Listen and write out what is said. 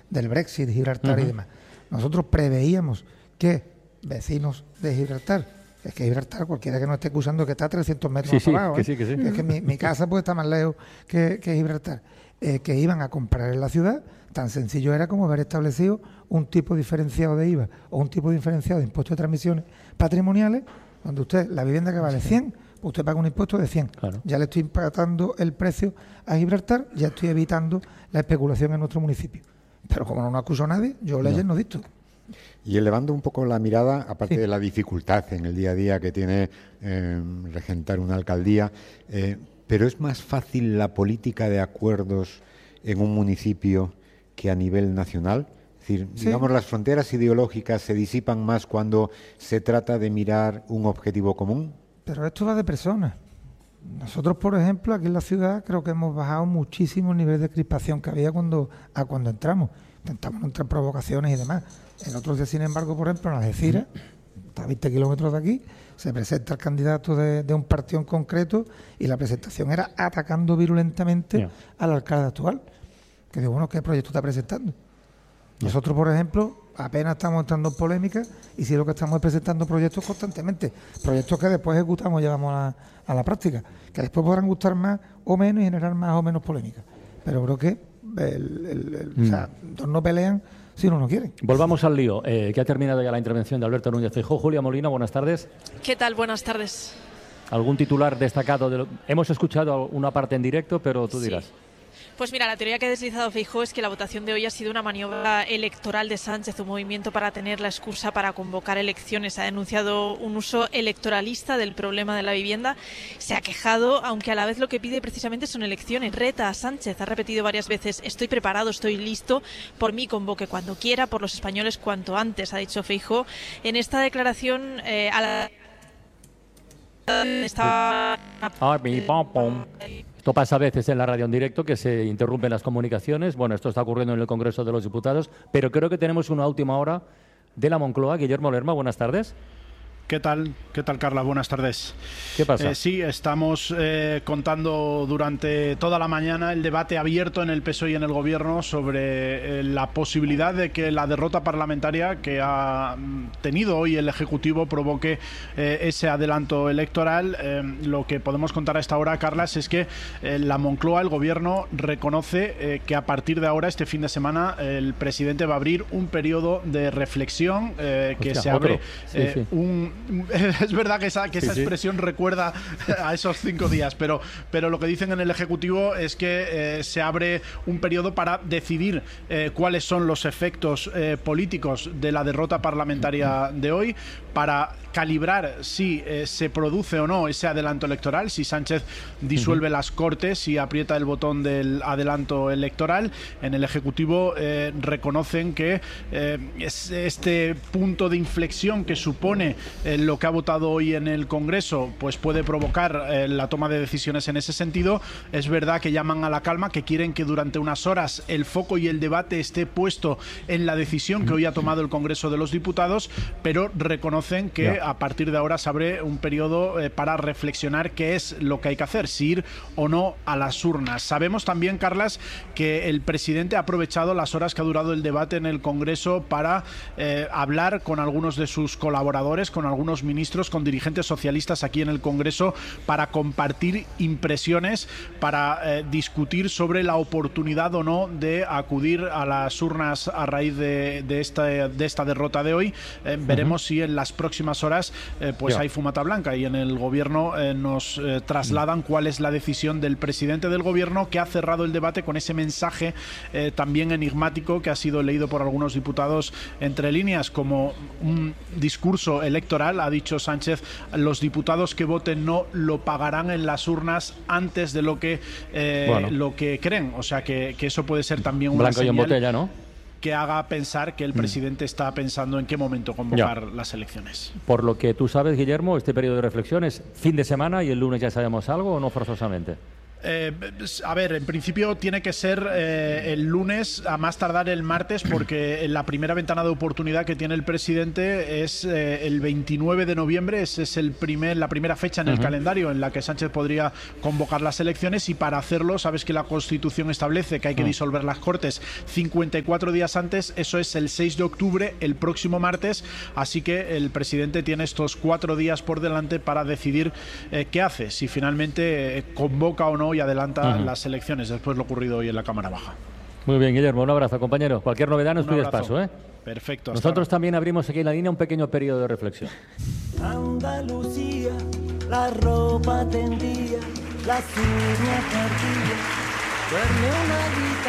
del Brexit, Gibraltar y demás. Nosotros preveíamos que vecinos de Gibraltar, es que Gibraltar, cualquiera que nos esté acusando que está a 300 metros más abajo, que sí. Es que mi casa puede estar más lejos que Gibraltar, que iban a comprar en la ciudad. Tan sencillo era como haber establecido un tipo diferenciado de IVA o un tipo diferenciado de impuestos de transmisiones patrimoniales, donde usted, la vivienda que vale 100, pues usted paga un impuesto de 100. Claro. Ya le estoy impactando el precio a Gibraltar, ya estoy evitando la especulación en nuestro municipio. Pero como no nos acusó nadie, yo leyes no dicto. Y elevando un poco la mirada, aparte de la dificultad en el día a día que tiene regentar una alcaldía, pero es más fácil la política de acuerdos en un municipio que a nivel nacional. Es decir, digamos, las fronteras ideológicas se disipan más cuando se trata de mirar un objetivo común. Pero esto va de personas. Nosotros, por ejemplo, aquí en la ciudad creo que hemos bajado muchísimo el nivel de crispación que había cuando entramos. Intentamos no entrar provocaciones y demás. En otros días, sin embargo, por ejemplo, en Algeciras, a 20 kilómetros de aquí, se presenta el candidato de un partido en concreto y la presentación era atacando virulentamente al alcalde actual. Que digo, bueno, ¿qué proyecto está presentando? Nosotros, por ejemplo, apenas estamos entrando en polémica y sí lo que estamos es presentando proyectos constantemente, proyectos que después ejecutamos, llevamos a la práctica, que después podrán gustar más o menos y generar más o menos polémica. Pero creo que o sea, dos no pelean si uno no quiere. Volvamos al lío, que ha terminado ya la intervención de Alberto Núñez Feijóo. Julia Molina, buenas tardes. ¿Qué tal? Buenas tardes. ¿Algún titular destacado? Hemos escuchado una parte en directo, pero tú dirás. Pues mira, la teoría que ha deslizado Feijóo es que la votación de hoy ha sido una maniobra electoral de Sánchez, un movimiento para tener la excusa para convocar elecciones. Ha denunciado un uso electoralista del problema de la vivienda. Se ha quejado, aunque a la vez lo que pide precisamente son elecciones. Reta a Sánchez, ha repetido varias veces: estoy preparado, estoy listo, por mí convoque cuando quiera, por los españoles cuanto antes, ha dicho Feijóo. En esta declaración Esto pasa a veces en la radio en directo, que se interrumpen las comunicaciones. Bueno, esto está ocurriendo en el Congreso de los Diputados, pero creo que tenemos una última hora de la Moncloa. Guillermo Lerma, buenas tardes. ¿Qué tal, Carla? Buenas tardes. ¿Qué pasa? Sí, estamos contando durante toda la mañana el debate abierto en el PSOE y en el Gobierno sobre la posibilidad de que la derrota parlamentaria que ha tenido hoy el Ejecutivo provoque ese adelanto electoral. Lo que podemos contar a esta hora, Carlas, es que la Moncloa, el Gobierno, reconoce que a partir de ahora, este fin de semana, el presidente va a abrir un periodo de reflexión que se abre Es verdad que esa expresión recuerda a esos 5 días, pero lo que dicen en el Ejecutivo es que se abre un periodo para decidir cuáles son los efectos políticos de la derrota parlamentaria de hoy, para calibrar si se produce o no ese adelanto electoral, si Sánchez disuelve las Cortes y aprieta el botón del adelanto electoral. En el Ejecutivo reconocen que este punto de inflexión que supone lo que ha votado hoy en el Congreso, pues puede provocar la toma de decisiones en ese sentido. Es verdad que llaman a la calma, que quieren que durante unas horas el foco y el debate esté puesto en la decisión que hoy ha tomado el Congreso de los Diputados, pero reconocen que a partir de ahora se abre un periodo para reflexionar qué es lo que hay que hacer, si ir o no a las urnas. Sabemos también, Carlas, que el presidente ha aprovechado las horas que ha durado el debate en el Congreso para hablar con algunos de sus colaboradores, con algunos ministros, con dirigentes socialistas aquí en el Congreso, para compartir impresiones, para discutir sobre la oportunidad o no de acudir a las urnas a raíz de esta derrota de hoy. Veremos si en las próximas horas hay fumata blanca, y en el Gobierno nos trasladan cuál es la decisión del presidente del Gobierno, que ha cerrado el debate con ese mensaje también enigmático que ha sido leído por algunos diputados entre líneas como un discurso electoral. Ha dicho Sánchez: los diputados que voten no lo pagarán en las urnas antes de lo que creen. O sea que eso puede ser también una blanco señal y en botella, ¿no?, que haga pensar que el presidente está pensando en qué momento convocar las elecciones. Por lo que tú sabes, Guillermo, este periodo de reflexión es fin de semana y el lunes ya sabemos algo, ¿o no forzosamente? A ver, en principio tiene que ser el lunes, a más tardar el martes, porque la primera ventana de oportunidad que tiene el presidente es el 29 de noviembre. Esa es la primera fecha en el calendario en la que Sánchez podría convocar las elecciones, y para hacerlo, sabes que la Constitución establece que hay que disolver las Cortes 54 días antes. Eso es el 6 de octubre, el próximo martes, así que el presidente tiene estos 4 días por delante para decidir qué hace, si finalmente convoca o no y adelanta las elecciones después de lo ocurrido hoy en la Cámara Baja. Muy bien, Guillermo, un abrazo, compañero. Cualquier novedad nos pides paso, ¿eh? Perfecto. Nosotros también abrimos aquí en la línea un pequeño periodo de reflexión. Andalucía, la ropa tendida, las uñas perdidas, duerme una